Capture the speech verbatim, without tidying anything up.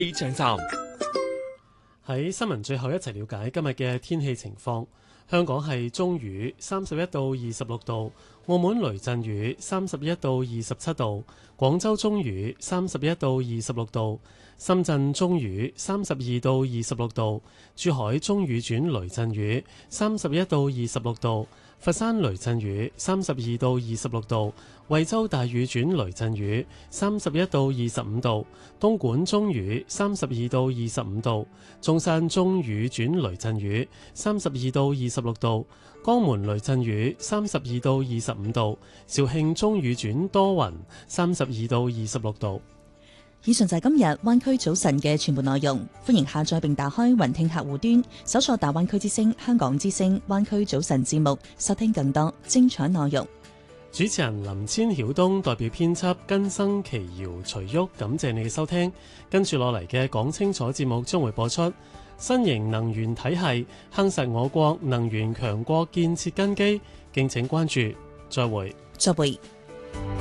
氣象站。 喺新聞最後一齊了解今日嘅天氣情況。香港係中雨，三十一到二十六度；澳門雷陣雨，三十一到二十七度；廣州中雨，三十一到二十六度；深圳中雨，三十二到二十六度；珠海中雨轉雷陣雨，三十一到二十六度；佛山雷陣雨，三十二到二十六度；惠州大雨轉雷陣雨，三十一到二十五度；東莞中雨，三十二到二十五度；中山中雨轉雷陣雨，三十二到二十六度；江門雷陣雨，三十二到二十五度；肇慶中雨轉多雲，三十二到二十六度。 以上就係今日灣區早晨嘅全部內容。歡迎下載並打開雲聽客戶端，搜索大灣區之聲、香港之聲、灣區早晨節目，收聽更多精彩內容。 主持人林千曉東代表編輯根生奇瑤徐旭，感謝你嘅收聽。跟住落嚟嘅講清楚節目將會播出新型能源體系夯實我國能源強國建設根基，敬請關注。再會。 再會。